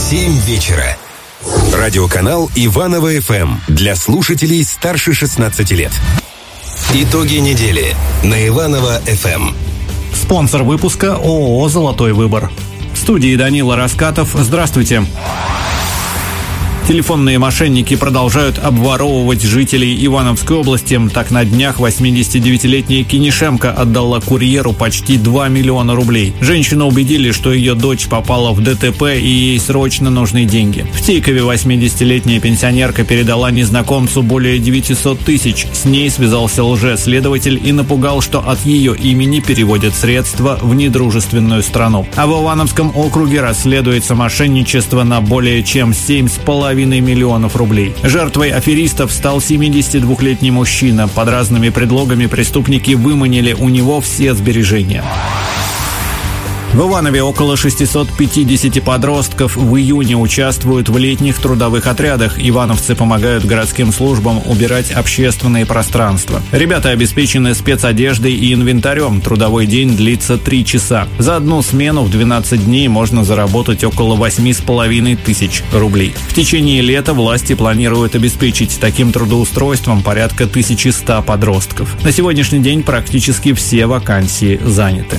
7 вечера. Радиоканал Иваново ФМ для слушателей старше 16 лет. Итоги недели на Иваново ФМ. Спонсор выпуска ООО «Золотой выбор». В студии Данила Раскатов. Здравствуйте. Телефонные мошенники продолжают обворовывать жителей Ивановской области. Так, на днях 89-летняя Кинишемко отдала курьеру почти 2 миллиона рублей. Женщину убедили, что ее дочь попала в ДТП и ей срочно нужны деньги. В Тейкове 80-летняя пенсионерка передала незнакомцу более 900 тысяч. С ней связался лжеследователь и напугал, что от ее имени переводят средства в недружественную страну. А в Ивановском округе расследуется мошенничество на более чем 7,5 миллионов рублей. Жертвой аферистов стал 72-летний мужчина. Под разными предлогами преступники выманили у него все сбережения. В Иванове около 650 подростков в июне участвуют в летних трудовых отрядах. Ивановцы помогают городским службам убирать общественные пространства. Ребята обеспечены спецодеждой и инвентарем. Трудовой день длится 3 часа. За одну смену в 12 дней можно заработать около 8,5 тысяч рублей. В течение лета власти планируют обеспечить таким трудоустройством порядка 1100 подростков. На сегодняшний день практически все вакансии заняты.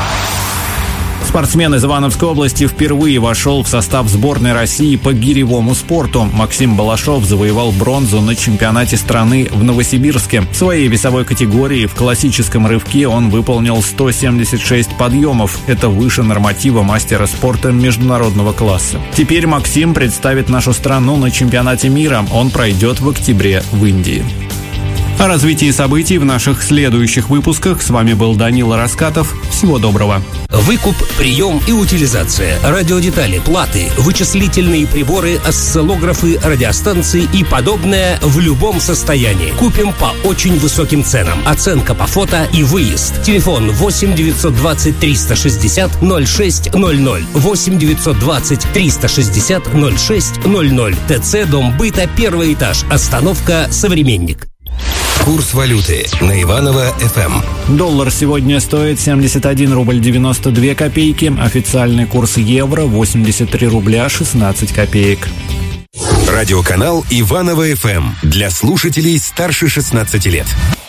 Спортсмен из Ивановской области впервые вошел в состав сборной России по гиревому спорту. Максим Балашов завоевал бронзу на чемпионате страны в Новосибирске. В своей весовой категории в классическом рывке он выполнил 176 подъемов. Это выше норматива мастера спорта международного класса. Теперь Максим представит нашу страну на чемпионате мира. Он пройдет в октябре в Индии. О развитии событий в наших следующих выпусках. С вами был Данила Раскатов. Всего доброго. Выкуп, прием и утилизация, радиодетали, платы, вычислительные приборы, осциллографы, радиостанции и подобное в любом состоянии. Купим по очень высоким ценам. Оценка по фото и выезд. Телефон 8 920 360 0600. 8 920 360 0600. ТЦ Дом быта, 1 этаж. Остановка «Современник». Курс валюты на Иваново ФМ. Доллар сегодня стоит 71 рубль 92 копейки. Официальный курс евро 83 рубля 16 копеек. Радиоканал Иваново ФМ для слушателей старше 16 лет.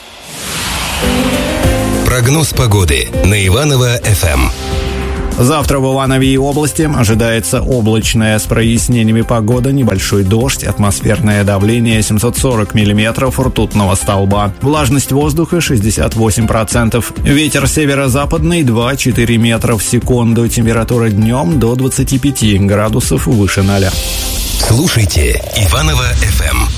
Прогноз погоды на Иваново ФМ. Завтра в Иванове и области ожидается облачная с прояснениями погода, небольшой дождь, атмосферное давление 740 миллиметров ртутного столба. Влажность воздуха 68%. Ветер северо-западный 2-4 метра в секунду. Температура днем до 25 градусов выше 0. Слушайте Иваново ФМ.